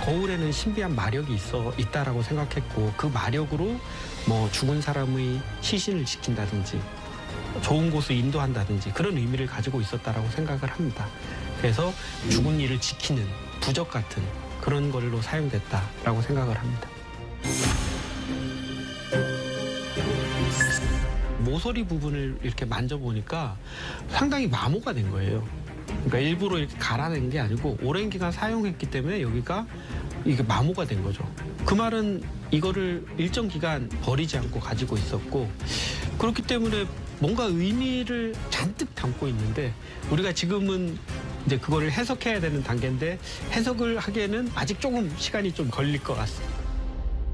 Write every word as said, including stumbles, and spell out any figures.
거울에는 신비한 마력이 있어 있다라고 생각했고 그 마력으로 뭐 죽은 사람의 시신을 지킨다든지 좋은 곳을 인도한다든지 그런 의미를 가지고 있었다라고 생각을 합니다. 그래서 죽은 이를 지키는 부적 같은 그런 걸로 사용됐다라고 생각을 합니다. 모서리 부분을 이렇게 만져보니까 상당히 마모가 된 거예요. 그러니까 일부러 이렇게 갈아낸 게 아니고 오랜 기간 사용했기 때문에 여기가 이게 마모가 된 거죠. 그 말은 이거를 일정 기간 버리지 않고 가지고 있었고 그렇기 때문에 뭔가 의미를 잔뜩 담고 있는데 우리가 지금은 이제 그거를 해석해야 되는 단계인데 해석을 하기에는 아직 조금 시간이 좀 걸릴 것 같습니다.